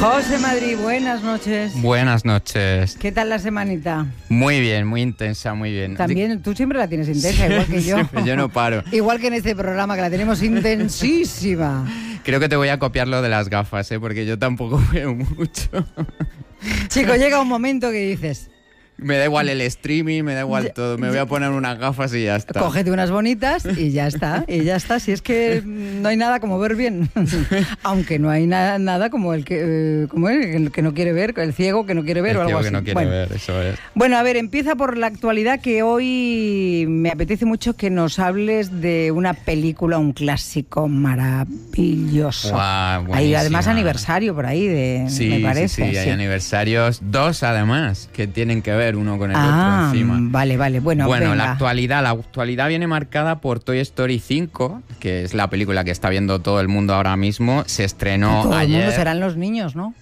José Madrid, buenas noches. Buenas noches. ¿Qué tal la semanita? Muy bien, muy intensa, muy bien. También, tú siempre la tienes intensa, igual que yo. Yo no paro. Igual que en este programa, que la tenemos intensísima. Creo que te voy a copiar lo de las gafas, porque yo tampoco veo mucho. Chico, llega un momento que dices... Me da igual el streaming, me da igual todo. Me voy a poner unas gafas y ya está. Cógete unas bonitas y ya está. Y ya está. Si es que no hay nada como ver bien. Aunque no hay nada como el que no quiere ver, el ciego que no quiere ver o algo así. El ciego que no quiere ver, eso es. Bueno, a ver, empieza por la actualidad, que hoy me apetece mucho que nos hables de una película, un clásico maravilloso. Wow, hay además aniversario por ahí, me parece. Sí, hay aniversarios, 2 además, que tienen que ver uno con el otro encima. Vale. Bueno, venga. La actualidad viene marcada por Toy Story 5, que es la película que está viendo todo el mundo ahora mismo. Se estrenó todo ayer. El mundo serán los niños, ¿no?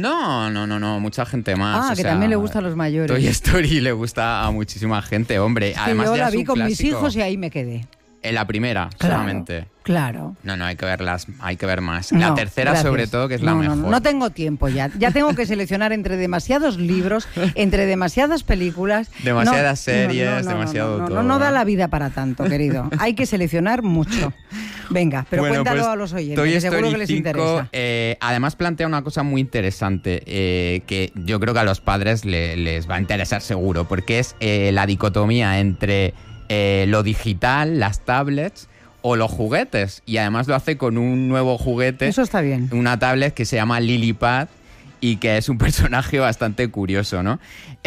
No, mucha gente más. También le gusta a los mayores. Toy Story le gusta a muchísima gente, hombre. Sí, además, yo ya la es vi un con clásico. mis hijos y ahí me quedé. En la primera, claro, solamente. Claro. No, hay que verlas, hay que ver más. No, la tercera, gracias. sobre todo, que es la mejor. No tengo tiempo ya. Ya tengo que seleccionar entre demasiados libros, entre demasiadas películas. Demasiadas series, demasiado todo. No da la vida para tanto, querido. Hay que seleccionar mucho. Venga, pero cuéntalo a los oyentes, Toy que Story seguro que les 5, interesa. Además plantea una cosa muy interesante, que yo creo que a los padres les va a interesar seguro, porque es la dicotomía entre lo digital, las tablets o los juguetes, y además lo hace con un nuevo juguete. Eso está bien. Una tablet que se llama Lilipad y que es un personaje bastante curioso, ¿no?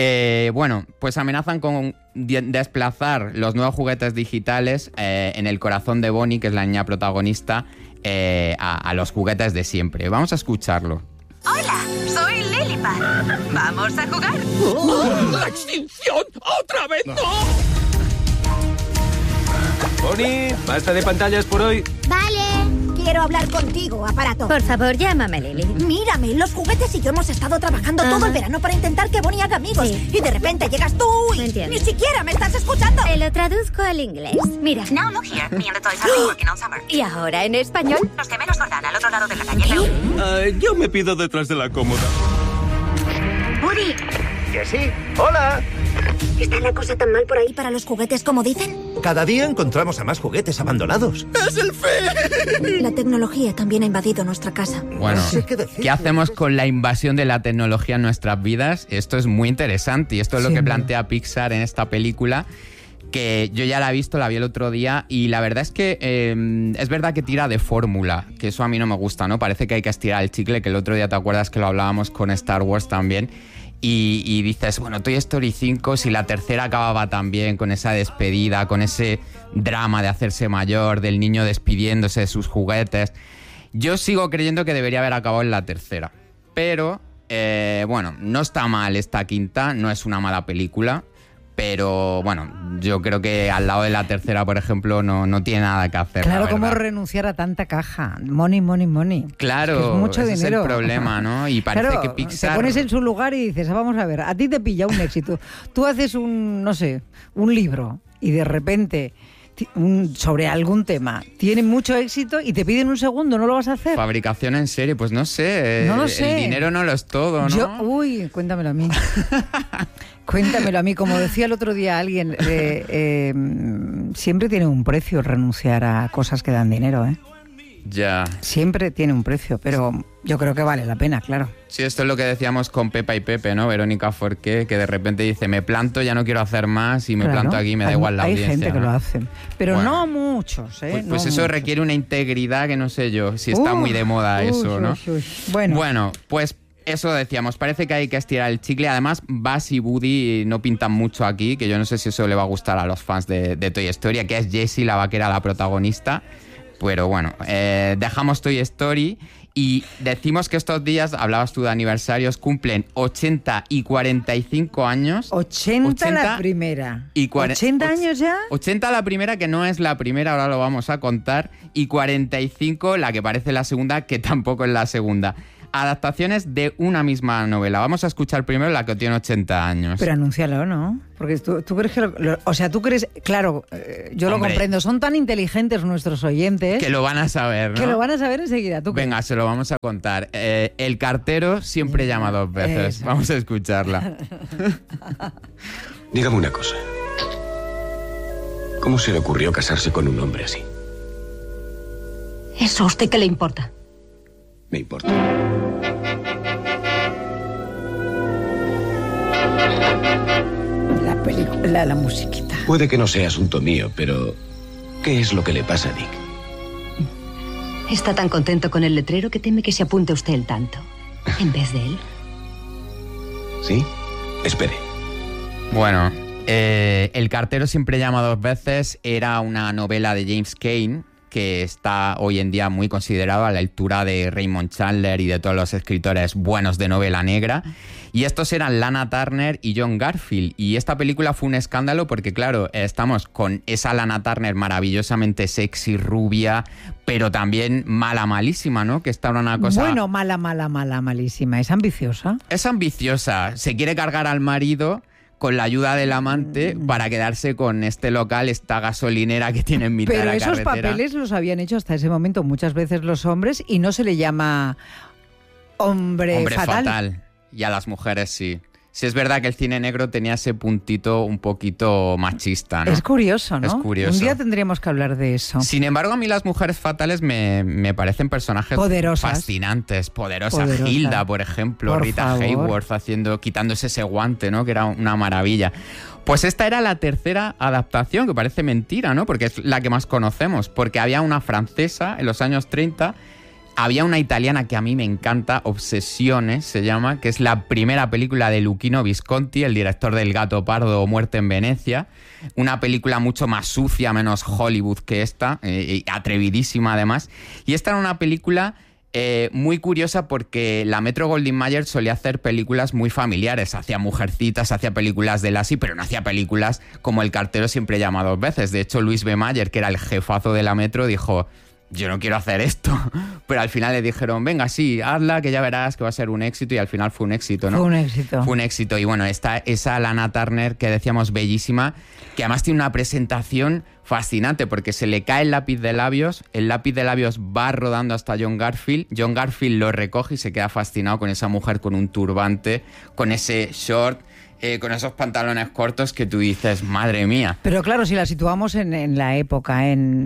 Pues amenazan con desplazar los nuevos juguetes digitales en el corazón de Bonnie, que es la niña protagonista, a los juguetes de siempre. Vamos a escucharlo. Hola, soy Lilipad. ¿Vamos a jugar? ¡La extinción! ¡Otra vez no! Bonnie, basta de pantallas por hoy. Vale. Quiero hablar contigo, aparato. Por favor, llámame, Lily. Mírame, los juguetes y yo hemos estado trabajando todo el verano para intentar que Bonnie haga amigos. Sí. Y de repente llegas tú y Entiendo. ni siquiera me estás escuchando. Te lo traduzco al inglés. Mira. Now look here, me and the toys have been working all summer. ¿Y ahora en español? Los gemelos Gordon al otro lado de la calle. Yo me pido detrás de la cómoda. Woody, ¿Que sí? ¡Hola! ¿está la cosa tan mal por ahí para los juguetes como dicen? Cada día encontramos a más juguetes abandonados. ¡Es el fin! La tecnología también ha invadido nuestra casa. Bueno, No sé qué decir. ¿qué hacemos con la invasión de la tecnología en nuestras vidas? Esto es muy interesante y esto es lo que plantea Pixar en esta película, que yo ya la he visto, la vi el otro día, y la verdad es que es verdad que tira de fórmula, que eso a mí no me gusta, ¿no? Parece que hay que estirar el chicle, que el otro día te acuerdas que lo hablábamos con Star Wars también, y dices, bueno, Toy Story 5, si la tercera acababa tan bien, con esa despedida, con ese drama de hacerse mayor, del niño despidiéndose de sus juguetes, yo sigo creyendo que debería haber acabado en la tercera, pero no está mal esta quinta, no es una mala película. Pero bueno, yo creo que al lado de la tercera, por ejemplo, no tiene nada que hacer. Claro, ¿cómo renunciar a tanta caja? Money. Claro, es que es mucho ese dinero. Es el problema, ¿no? Y parece claro, que Pixar... te pones en su lugar y dices, vamos a ver, a ti te pilla un éxito. Tú haces un libro y de repente... sobre algún tema, tiene mucho éxito y te piden un segundo, ¿no lo vas a hacer? Fabricación en serie, pues no sé. No lo sé. El dinero no lo es todo, ¿no? Cuéntamelo a mí. Cuéntamelo a mí. Como decía el otro día alguien, siempre tiene un precio renunciar a cosas que dan dinero, ¿eh? Ya. Siempre tiene un precio, pero yo creo que vale la pena, claro. Sí, esto es lo que decíamos con Pepa y Pepe, ¿no? Verónica Forqué, que de repente dice, me planto, ya no quiero hacer más y me planto aquí, me da igual la audiencia. Hay gente que ¿no? lo hace, pero bueno, no muchos, ¿eh? Pues eso muchos. requiere una integridad que no sé yo, si está muy de moda eso, ¿no? Bueno, pues... Eso decíamos, parece que hay que estirar el chicle. Además, Buzz y Woody no pintan mucho aquí, que yo no sé si eso le va a gustar a los fans de Toy Story, que es Jessie, la vaquera, la protagonista. Pero bueno, dejamos Toy Story y decimos que estos días, hablabas tú de aniversarios, cumplen 80 y 45 años. 80 la primera. Y ¿80 años ya? 80 la primera, que no es la primera, ahora lo vamos a contar, y 45 la que parece la segunda, que tampoco es la segunda. adaptaciones de una misma novela. Vamos a escuchar primero la que tiene 80 años. Pero anúncialo, ¿no? Porque tú crees que... tú crees... Claro, yo lo comprendo. Son tan inteligentes nuestros oyentes... Que lo van a saber, ¿no? Que lo van a saber enseguida. ¿Tú Venga, se lo vamos a contar. El cartero siempre llama 2 veces. Eso. Vamos a escucharla. Dígame una cosa. ¿Cómo se le ocurrió casarse con un hombre así? ¿Eso a usted qué le importa? Me importa. La película, la musiquita. Puede que no sea asunto mío, pero ¿qué es lo que le pasa a Nick? Está tan contento con el letrero que teme que se apunte usted el tanto, en vez de él. ¿Sí? Espere. Bueno, El cartero siempre llama 2 veces era una novela de James Cain que está hoy en día muy considerado a la altura de Raymond Chandler y de todos los escritores buenos de novela negra. Y estos eran Lana Turner y John Garfield. Y esta película fue un escándalo porque, claro, estamos con esa Lana Turner maravillosamente sexy, rubia, pero también mala, malísima, ¿no? Que esta era una cosa... Bueno, mala, malísima. ¿Es ambiciosa? Es ambiciosa. Se quiere cargar al marido con la ayuda del amante para quedarse con este local, esta gasolinera que tiene en mitad de la carretera. Pero esos papeles los habían hecho hasta ese momento muchas veces los hombres y no se le llama hombre fatal. Y a las mujeres sí. Sí, es verdad que el cine negro tenía ese puntito un poquito machista, ¿no? Es curioso, ¿no? Es curioso. Un día tendríamos que hablar de eso. Sin embargo, a mí las mujeres fatales me parecen personajes poderosas, fascinantes. Poderosas. Hilda, por ejemplo, por Rita favor. Hayworth quitándose ese guante, ¿no? Que era una maravilla. Pues esta era la tercera adaptación, que parece mentira, ¿no? Porque es la que más conocemos. Porque había una francesa en los años 30... Había una italiana que a mí me encanta, Obsessione se llama, que es la primera película de Luchino Visconti, el director del Gato Pardo o Muerte en Venecia. Una película mucho más sucia, menos Hollywood que esta, atrevidísima además. Y esta era una película muy curiosa porque la Metro-Goldwyn-Mayer solía hacer películas muy familiares. Hacía Mujercitas, hacía películas de Lassie, pero no hacía películas como El cartero siempre llama 2 veces. De hecho, Louis B. Mayer, que era el jefazo de la Metro, dijo... Yo no quiero hacer esto, pero al final le dijeron, venga, sí, hazla, que ya verás que va a ser un éxito, y al final fue un éxito, ¿no? Fue un éxito. Fue un éxito, y bueno, esa Lana Turner que decíamos bellísima, que además tiene una presentación fascinante, porque se le cae el lápiz de labios va rodando hasta John Garfield lo recoge y se queda fascinado con esa mujer con un turbante, con ese short... con esos pantalones cortos que tú dices, madre mía. Pero claro, si la situamos en la época,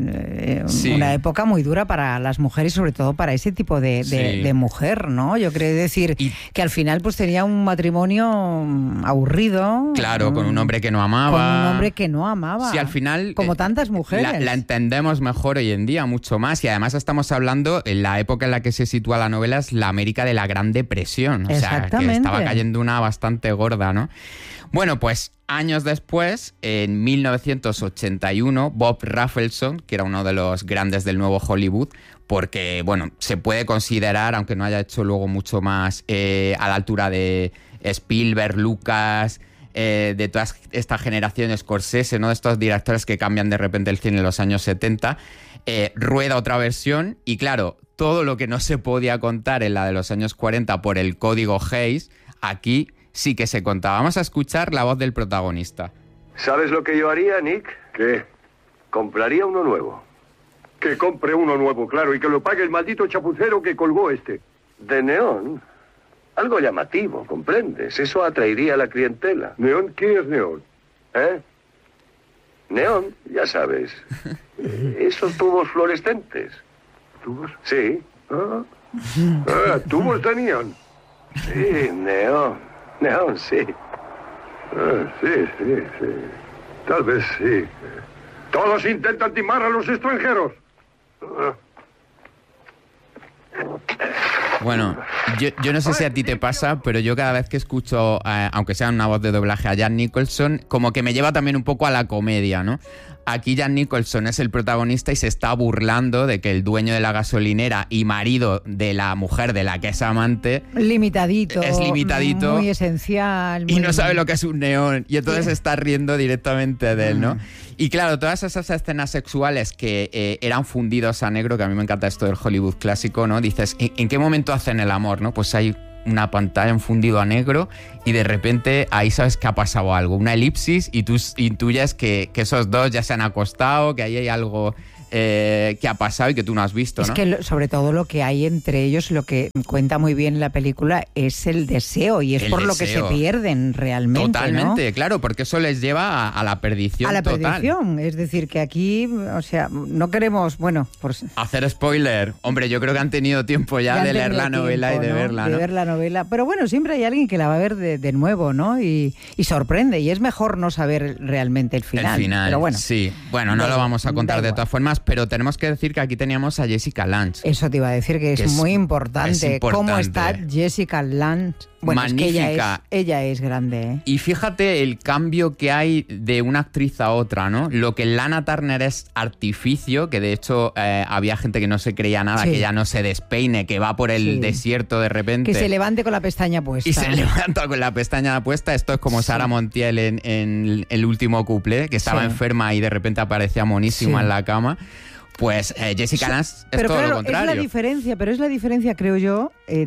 sí. Una época muy dura para las mujeres, sobre todo para ese tipo de mujer, ¿no? Yo creo decir que al final pues tenía un matrimonio aburrido. Claro, con un hombre que no amaba. Con un hombre que no amaba. Sí, al final... Como tantas mujeres. La entendemos mejor hoy en día, mucho más. Y además estamos hablando, en la época en la que se sitúa la novela, es la América de la Gran Depresión. O sea, que estaba cayendo una bastante gorda, ¿no? Bueno, pues años después, en 1981, Bob Rafelson, que era uno de los grandes del nuevo Hollywood, porque, bueno, se puede considerar, aunque no haya hecho luego mucho más, a la altura de Spielberg, Lucas, de toda esta generación Scorsese, ¿no? De estos directores que cambian de repente el cine en los años 70, rueda otra versión y, claro, todo lo que no se podía contar en la de los años 40 por el código Hays, aquí... sí que se contaba. Vamos a escuchar la voz del protagonista. ¿Sabes lo que yo haría, Nick? ¿Qué? Compraría uno nuevo. Que compre uno nuevo, claro, y que lo pague el maldito chapucero que colgó este. ¿De neón? Algo llamativo, ¿comprendes? Eso atraería a la clientela. ¿Neón? ¿Qué es neón? ¿Eh? Neón, ya sabes. Esos tubos fluorescentes. ¿Tubos? Sí. ¿Tubos de neón? Sí, neón. Neón, sí. Sí. Tal vez sí. Todos intentan timar a los extranjeros. Bueno, yo no sé si a ti te pasa, pero yo cada vez que escucho, aunque sea una voz de doblaje a Jack Nicholson, como que me lleva también un poco a la comedia, ¿no? Aquí Jack Nicholson es el protagonista y se está burlando de que el dueño de la gasolinera y marido de la mujer de la que es amante limitadito, es limitadito, muy esencial. Y no sabe lo que es un neón. Y entonces se está riendo directamente de él, ¿no? Y claro, todas esas escenas sexuales que eran fundidos a negro, que a mí me encanta esto del Hollywood clásico, ¿no? Dices, ¿en qué momento hacen el amor, no? Pues hay una pantalla en fundido a negro y de repente ahí sabes que ha pasado algo, una elipsis, y tú intuyes que esos dos ya se han acostado, que ahí hay algo que ha pasado y que tú no has visto, ¿no? Es que sobre todo lo que hay entre ellos, lo que cuenta muy bien la película, es el deseo, y es por lo que se pierden realmente. Totalmente, ¿no? Claro, porque eso les lleva a la perdición total. A la total. perdición, es decir, que aquí, o sea, no queremos, bueno... Hacer spoiler. Hombre, yo creo que han tenido tiempo ya de leer la novela y de verla, ¿no? De ver la novela. Pero bueno, siempre hay alguien que la va a ver de nuevo, ¿no? Y sorprende, y es mejor no saber realmente el final. El final, pero bueno, sí. Bueno, no lo vamos a contar de todas formas, pero tenemos que decir que aquí teníamos a Jessica Lange. Eso te iba a decir, que es muy importante. Es importante. ¿Cómo está Jessica Lange? Bueno, magnífica. Es que ella es grande, ¿eh? Y fíjate el cambio que hay de una actriz a otra, ¿no? Lo que Lana Turner es artificio, que de hecho había gente que no se creía nada, que ya no se despeine, que va por el desierto de repente. Que se levante con la pestaña puesta. Y se levanta con la pestaña puesta. Esto es como Sara Montiel en el último couple, que estaba enferma y de repente aparecía monísima en la cama. Pues Jessica Lange es todo lo contrario. Es la diferencia, creo yo.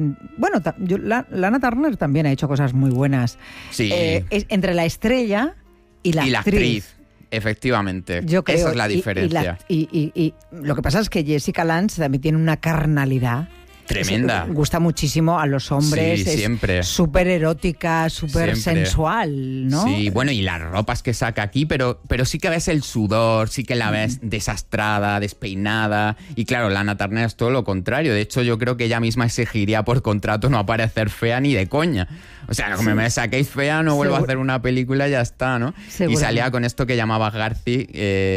Lana Turner también ha hecho cosas muy buenas. Sí. Es entre la estrella y la actriz. Efectivamente. Yo creo, esa es la diferencia. Y lo que pasa es que Jessica Lange también tiene una carnalidad tremenda. Gusta muchísimo a los hombres. Sí, siempre. Súper erótica, súper sensual, ¿no? Sí, bueno, y las ropas que saca aquí, pero sí que ves el sudor, sí que la ves desastrada, despeinada. Y claro, Lana Turner es todo lo contrario. De hecho, yo creo que ella misma exigiría por contrato no aparecer fea ni de coña. O sea, como me saquéis fea, no vuelvo a hacer una película y ya está, ¿no? Y salía con esto que llamaba Garci,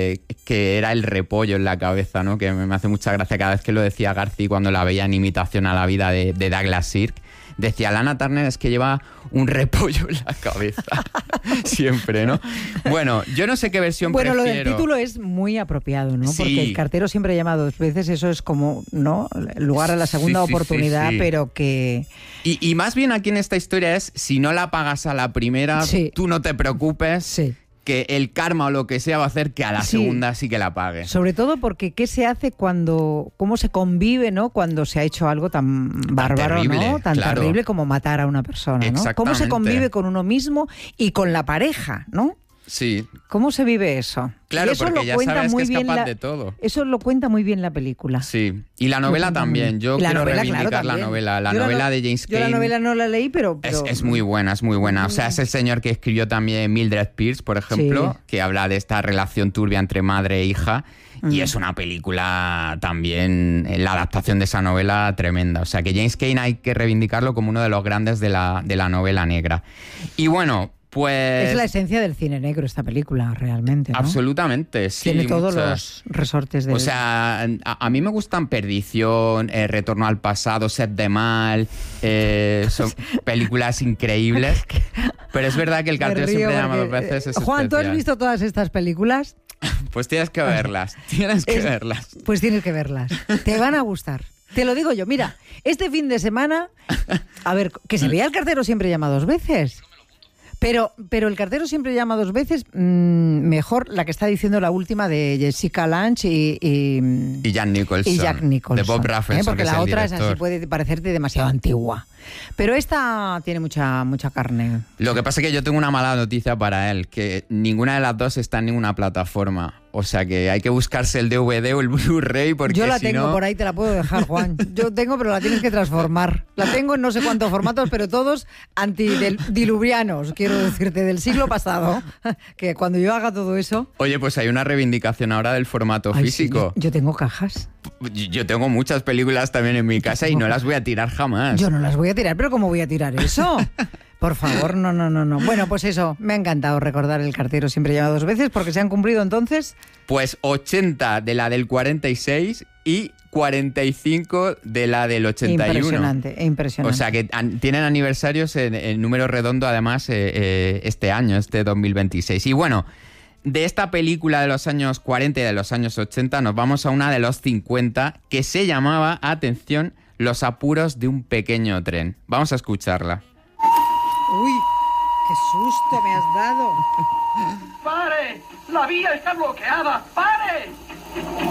que era el repollo en la cabeza, ¿no? Que me hace mucha gracia cada vez que lo decía Garci cuando la veía en imitación a la vida de Douglas Sirk. Decía, Lana Turner es que lleva un repollo en la cabeza. Siempre, ¿no? Bueno, yo no sé qué versión prefiero. Bueno, lo del título es muy apropiado, ¿no? Sí. Porque el cartero siempre llama 2 veces, eso es como, ¿no? Lugar a la segunda oportunidad, pero que... Y más bien aquí en esta historia es, si no la pagas a la primera, tú no te preocupes, que el karma o lo que sea va a hacer que a la segunda sí que la pague. Sobre todo porque ¿qué se hace cómo se convive, ¿no? Cuando se ha hecho algo tan bárbaro, terrible, ¿no? Tan terrible como matar a una persona, ¿no? ¿Cómo se convive con uno mismo y con la pareja, ¿no? Sí. ¿Cómo se vive eso? Claro, eso porque ya sabes que es capaz de todo. Eso lo cuenta muy bien la película. Sí. Y la novela también. Yo quiero reivindicar la novela. La novela de James Cain. Yo la novela no la leí, pero... Es muy buena, es muy buena. O sea, es el señor que escribió también Mildred Pierce, por ejemplo, que habla de esta relación turbia entre madre e hija. Y es una película también, la adaptación de esa novela tremenda. O sea, que James Cain hay que reivindicarlo como uno de los grandes de la novela negra. Y bueno... Pues... Es la esencia del cine negro esta película, realmente, ¿no? Absolutamente, sí. Tiene todos los resortes de... O sea, a mí me gustan Perdición, Retorno al pasado, Set de Mal, son películas increíbles, pero es verdad que el cartero siempre llama 2 veces. Es Juan, especial. ¿tú has visto todas estas películas? Pues tienes que verlas, verlas. Pues tienes que verlas, te van a gustar. Te lo digo yo, mira, este fin de semana, a ver, que se vea El cartero siempre llama 2 veces. Pero el cartero siempre llama 2 veces, mejor la que está diciendo la última de Jessica Lange y Jack Nicholson. Y Jack Nicholson. De Bob Rafelson, porque que la es el otra director. es así, puede parecerte demasiado antigua. Pero esta tiene mucha carne. Lo que pasa es que yo tengo una mala noticia para él, que ninguna de las dos está en ninguna plataforma. O sea que hay que buscarse el DVD o el Blu-ray porque yo la si tengo no... por ahí, te la puedo dejar, Juan. Yo tengo, pero la tienes que transformar. La tengo en no sé cuántos formatos, pero todos antidiluvianos, quiero decirte, del siglo pasado. Que cuando yo haga todo eso... Oye, pues hay una reivindicación ahora del formato físico. Sí, yo tengo cajas. Yo tengo muchas películas también en mi casa y no las voy a tirar jamás. Yo no las voy a tirar, pero ¿cómo voy a tirar eso? Por favor, no. Bueno, pues eso, me ha encantado recordar El cartero siempre llama 2 veces, porque se han cumplido entonces... Pues 80 de la del 46 y 45 de la del 81. Impresionante. O sea que tienen aniversarios en número redondo además este año, este 2026. Y bueno, De esta película de los años 40 y de los años 80 nos vamos a una de los 50 que se llamaba, atención, Los apuros de un pequeño tren. Vamos a escucharla. Uy, qué susto me has dado. ¡Pare! ¡La vía está bloqueada! ¡Pare!